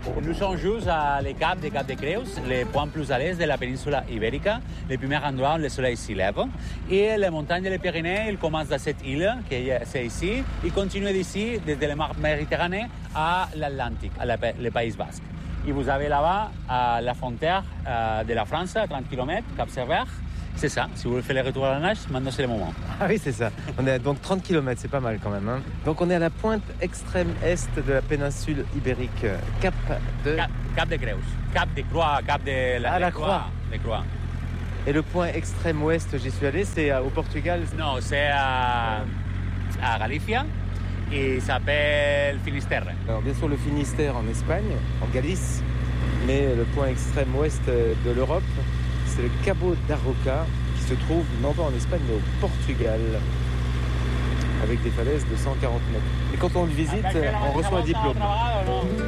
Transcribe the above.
Nous sommes juste à les Cap de Creus, le point plus à l'est de la péninsule ibérique, le premier endroit où le soleil s'y lève. Et les montagnes des Pyrénées, ils commencent à cette île, qui c'est ici, ils continuent d'ici, desde la mer Méditerranée à l'Atlantique, le Pays Basque. Et vous avez là-bas la frontière de la France, à 30 km, Cap Servère. C'est ça, si vous voulez faire le retour à la nage, maintenant c'est le moment. Ah oui, c'est ça. On est à donc 30 km, c'est pas mal quand même. Hein. Donc on est à la pointe extrême est de la péninsule ibérique, Cap de Creus, Cap de Croix, Cap de la Croix. De Croix. Et le point extrême ouest, j'y suis allé, c'est au Portugal. Non, c'est à Galicia et ça s'appelle Finisterre. Alors bien sûr le Finistère en Espagne, en Galice, mais le point extrême ouest de l'Europe, c'est le Cabo da Roca qui se trouve non pas en Espagne mais au Portugal avec des falaises de 140 mètres. Et quand on le visite, on reçoit un diplôme.